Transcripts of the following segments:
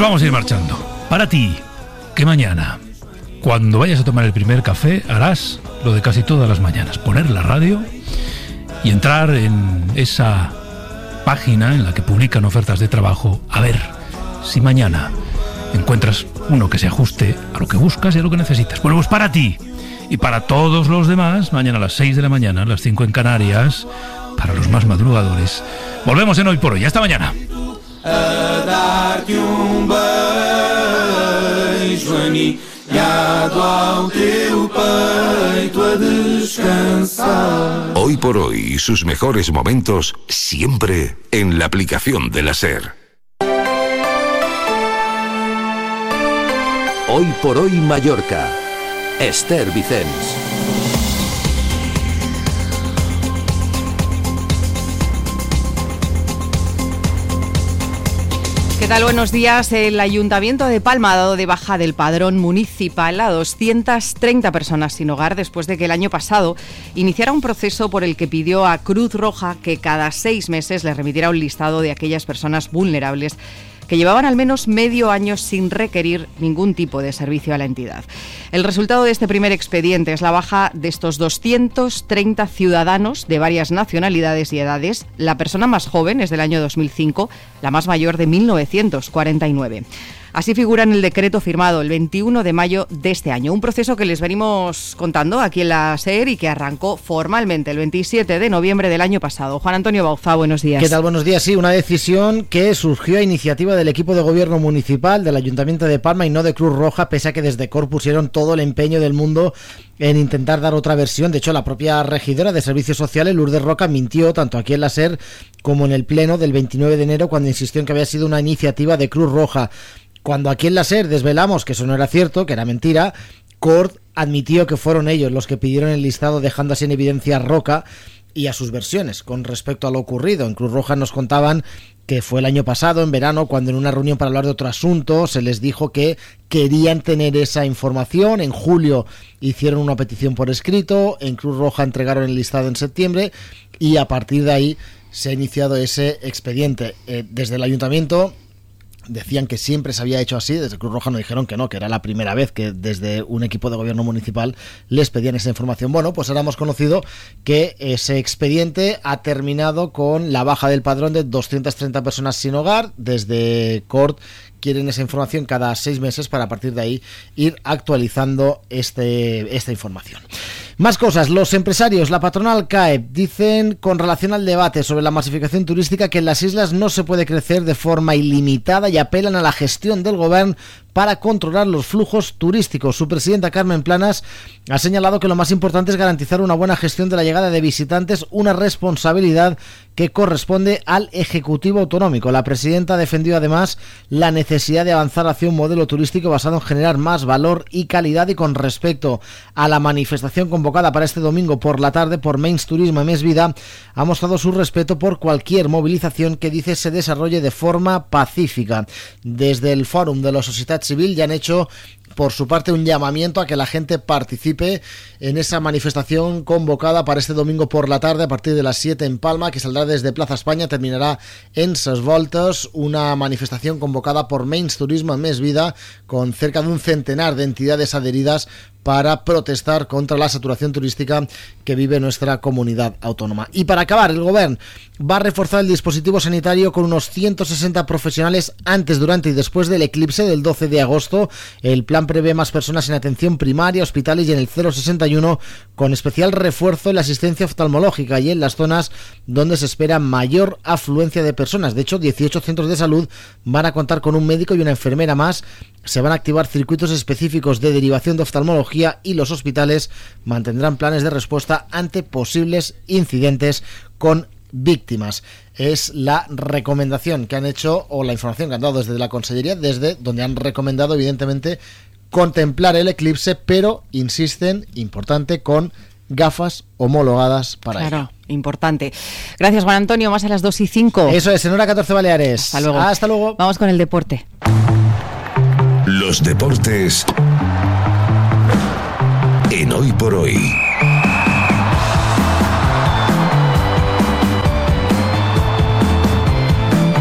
vamos a ir marchando. Para ti, que mañana, cuando vayas a tomar el primer café, harás lo de casi todas las mañanas: poner la radio y entrar en esa página en la que publican ofertas de trabajo, a ver si mañana encuentras uno que se ajuste a lo que buscas y a lo que necesitas. Bueno, pues para ti y para todos los demás, mañana a las 6 de la mañana, a las 5 en Canarias, para los más madrugadores, volvemos en Hoy por Hoy. Hasta mañana. Hoy por Hoy y sus mejores momentos siempre en la aplicación de la SER. Hoy por Hoy Mallorca. Esther Vicens. ¿Qué tal? Buenos días. El Ayuntamiento de Palma ha dado de baja del padrón municipal a 230 personas sin hogar después de que el año pasado iniciara un proceso por el que pidió a Cruz Roja que cada 6 meses le remitiera un listado de aquellas personas vulnerables que llevaban al menos medio año sin requerir ningún tipo de servicio a la entidad. El resultado de este primer expediente es la baja de estos 230 ciudadanos de varias nacionalidades y edades. La persona más joven es del año 2005, la más mayor de 1949. Así figura en el decreto firmado el 21 de mayo de este año. Un proceso que les venimos contando aquí en la SER y que arrancó formalmente el 27 de noviembre del año pasado. Juan Antonio Bauzá, buenos días. ¿Qué tal? Buenos días. Sí, una decisión que surgió a iniciativa del equipo de gobierno municipal del Ayuntamiento de Palma y no de Cruz Roja, pese a que desde COR pusieron todo el empeño del mundo en intentar dar otra versión. De hecho, la propia regidora de Servicios Sociales, Lourdes Roca, mintió tanto aquí en la SER como en el pleno del 29 de enero cuando insistió en que había sido una iniciativa de Cruz Roja. Cuando aquí en la SER desvelamos que eso no era cierto, que era mentira, CORD admitió que fueron ellos los que pidieron el listado, dejando así en evidencia a Roca y a sus versiones con respecto a lo ocurrido. En Cruz Roja nos contaban que fue el año pasado, en verano, cuando en una reunión para hablar de otro asunto se les dijo que querían tener esa información. En julio hicieron una petición por escrito, en Cruz Roja entregaron el listado en septiembre y a partir de ahí se ha iniciado ese expediente. Desde el ayuntamiento decían que siempre se había hecho así, desde Cruz Roja nos dijeron que no, que era la primera vez que desde un equipo de gobierno municipal les pedían esa información. Bueno, pues ahora hemos conocido que ese expediente ha terminado con la baja del padrón de 230 personas sin hogar. Desde CORT quieren esa información cada 6 meses para a partir de ahí ir actualizando esta información. Más cosas. Los empresarios, la patronal CAEP, dicen con relación al debate sobre la masificación turística que en las islas no se puede crecer de forma ilimitada y apelan a la gestión del gobierno para controlar los flujos turísticos. Su presidenta Carmen Planas ha señalado que lo más importante es garantizar una buena gestión de la llegada de visitantes, una responsabilidad que corresponde al Ejecutivo Autonómico. La presidenta defendió además la necesidad de avanzar hacia un modelo turístico basado en generar más valor y calidad. Y con respecto a la manifestación convocada para este domingo por la tarde por Menys Turisme, Més Vida, ha mostrado su respeto por cualquier movilización que dice se desarrolle de forma pacífica. Desde el Fòrum de la Societat Civil ya han hecho por su parte un llamamiento a que la gente participe en esa manifestación convocada para este domingo por la tarde a partir de las 7 en Palma, que saldrá desde Plaza España, terminará en Ses Voltes, una manifestación convocada por Menys Turisme, Més Vida, con cerca de un centenar de entidades adheridas para protestar contra la saturación turística que vive nuestra comunidad autónoma. Y para acabar, el Gobierno va a reforzar el dispositivo sanitario con unos 160 profesionales antes, durante y después del eclipse del 12 de agosto. El plan prevé más personas en atención primaria, hospitales y en el 061, con especial refuerzo en la asistencia oftalmológica y en las zonas donde se espera mayor afluencia de personas. De hecho, 18 centros de salud van a contar con un médico y una enfermera más. Se van a activar circuitos específicos de derivación de oftalmología y los hospitales mantendrán planes de respuesta ante posibles incidentes con víctimas. Es la recomendación que han hecho, o la información que han dado desde la Consellería, desde donde han recomendado evidentemente contemplar el eclipse, pero insisten, importante, con gafas homologadas para ello. Importante. Gracias, Juan Antonio. Más a las 2:05. Eso es, en hora 14 Baleares. Hasta luego. Hasta luego. Vamos con el deporte. Los deportes en Hoy por Hoy.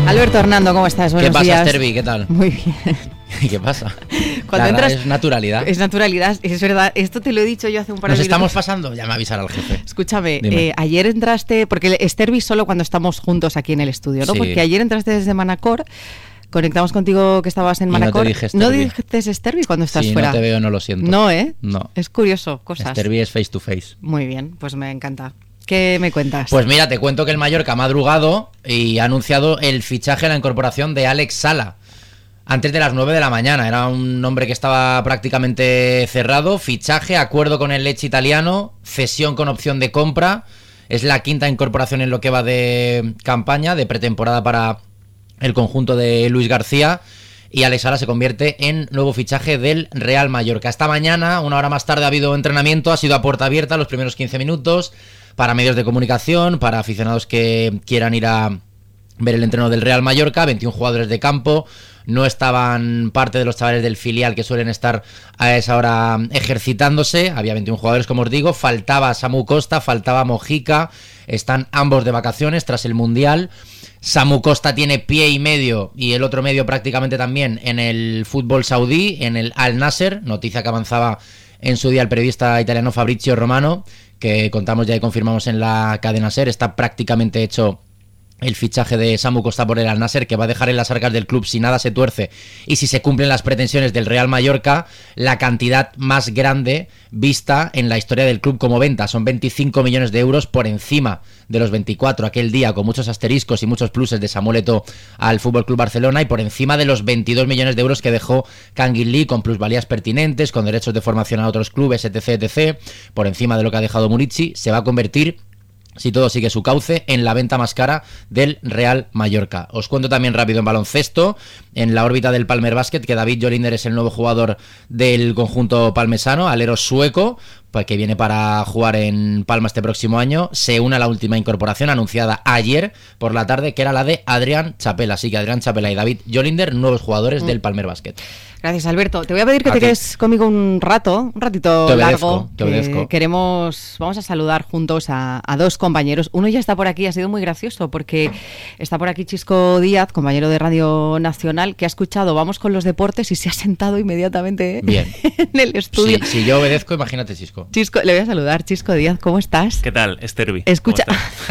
Alberto Hernando, ¿cómo estás? Buenos ¿Qué pasa, días. Sterby? ¿Qué tal? Muy bien. ¿Qué pasa? Cuando entras, es naturalidad. Es naturalidad, es verdad. Esto te lo he dicho yo hace un par de ¿Nos minutos. estamos pasando? Ya me avisará el jefe. Escúchame, Dime. ayer entraste, porque Sterby solo cuando estamos juntos aquí en el estudio, ¿no? Sí. Porque ayer entraste desde Manacor, conectamos contigo que estabas en Y no te Manacor. dije Sterby. ¿No dices Sterby cuando estás Si fuera? no te veo, no lo siento. No, ¿eh? No. Es curioso, cosas. Sterby es face to face. Muy bien, pues me encanta. ¿Qué me cuentas? Pues mira, te cuento que el Mallorca ha madrugado y ha anunciado el fichaje, la incorporación de Alex Sala. Antes de las 9 de la mañana. Era un nombre que estaba prácticamente cerrado. Fichaje, acuerdo con el Lecce italiano, cesión con opción de compra. Es la quinta incorporación en lo que va de campaña, de pretemporada para el conjunto de Luis García. Y Alex Sala se convierte en nuevo fichaje del Real Mallorca. Esta mañana, una hora más tarde, ha habido entrenamiento. Ha sido a puerta abierta los primeros 15 minutos para medios de comunicación, para aficionados que quieran ir a ver el entreno del Real Mallorca. 21 jugadores de campo. No estaban parte de los chavales del filial que suelen estar a esa hora ejercitándose. Había 21 jugadores, como os digo. Faltaba Samu Costa, faltaba Mojica. Están ambos de vacaciones tras el Mundial. Samu Costa tiene pie y medio y el otro medio prácticamente también en el fútbol saudí, en el Al Nasser. Noticia que avanzaba en su día el periodista italiano Fabrizio Romano, que contamos ya y confirmamos en la cadena SER. Está prácticamente hecho el fichaje de Samu Costa por el Al Nasser, que va a dejar en las arcas del club, si nada se tuerce y si se cumplen las pretensiones del Real Mallorca, la cantidad más grande vista en la historia del club como venta. Son 25 millones de euros por encima de los 24 aquel día, con muchos asteriscos y muchos pluses de Samuel Eto'o al FC Barcelona, y por encima de los 22 millones de euros que dejó Kangin Lee, con plusvalías pertinentes, con derechos de formación a otros clubes, etc, etc. Por encima de lo que ha dejado Murici. Se va a convertir, si todo sigue su cauce, en la venta más cara del Real Mallorca. Os cuento también rápido en baloncesto, en la órbita del Palmer Basket, que David Jolinder es el nuevo jugador del conjunto palmesano, alero sueco, pues que viene para jugar en Palma este próximo año. Se une a la última incorporación anunciada ayer por la tarde, que era la de Adrián Chapela. Así que Adrián Chapela y David Jolinder, nuevos jugadores del Palmer Basket. Gracias, Alberto. Te voy a pedir que te quedes conmigo un ratito te obedezco, largo. Te obedezco. Vamos a saludar juntos a dos compañeros. Uno ya está por aquí, ha sido muy gracioso porque está por aquí Chisco Díaz, compañero de Radio Nacional, que ha escuchado Vamos con los deportes y se ha sentado inmediatamente Bien. en el estudio. Si yo obedezco, imagínate, Chisco. Chisco, le voy a saludar. Chisco Díaz, ¿cómo estás? ¿Qué tal, Sterby? Escucha.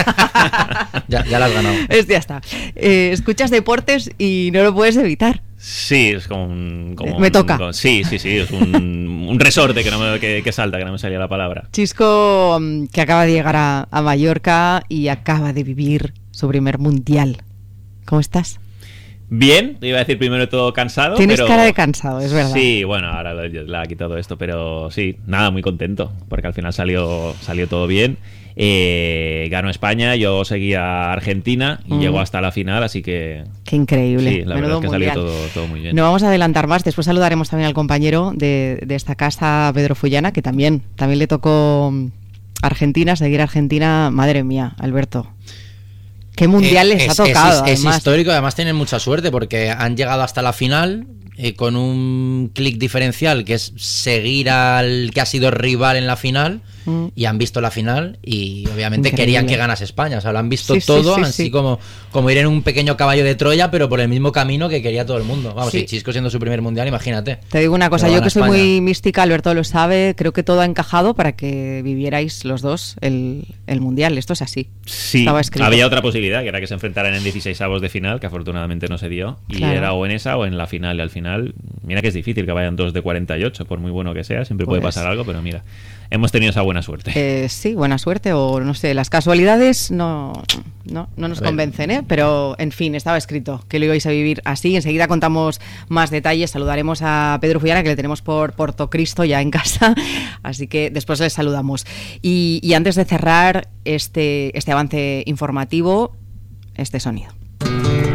ya la has ganado. Ya está. Escuchas deportes y no lo puedes evitar. Sí, es como me toca. Sí, es un resorte que salta, que no me salía la palabra. Chisco, que acaba de llegar a Mallorca y acaba de vivir su primer mundial. ¿Cómo estás? Bien, iba a decir primero de todo cansado. Tienes pero cara de cansado, es verdad. Sí, bueno, ahora la ha quitado esto, pero sí, nada, muy contento, porque al final salió todo bien. Ganó España, yo seguía a Argentina y llegó hasta la final, así que... Qué increíble. Sí, la verdad es que salió todo muy bien. No vamos a adelantar más, después saludaremos también al compañero de esta casa, Pedro Fullana, que también le tocó Argentina, seguir a Argentina. Madre mía, Alberto. ¿Qué mundial les ha tocado? Es histórico, además tienen mucha suerte porque han llegado hasta la final con un clic diferencial, que es seguir al que ha sido rival en la final, y han visto la final y obviamente querían que ganase España. O sea, lo han visto todo, así como ir en un pequeño caballo de Troya, pero por el mismo camino que quería todo el mundo. Vamos, y Chisco siendo su primer mundial, imagínate. Te digo una cosa, yo que soy muy mística, Alberto lo sabe, creo que todo ha encajado para que vivierais los dos el mundial. Esto es así. Sí, había otra posibilidad, que era que se enfrentaran en 16avos de final, que afortunadamente no se dio, y era o en esa o en la final. Y al final, mira que es difícil que vayan 2 de 48, por muy bueno que sea, siempre puede pasar algo, pero mira, hemos tenido esa buena suerte. Sí, buena suerte, o no sé, las casualidades no nos convencen, pero en fin, estaba escrito que lo ibais a vivir así. Enseguida contamos más detalles, saludaremos a Pedro Fullana, que le tenemos por Portocristo ya en casa, así que después les saludamos. Y antes de cerrar este avance informativo, este sonido.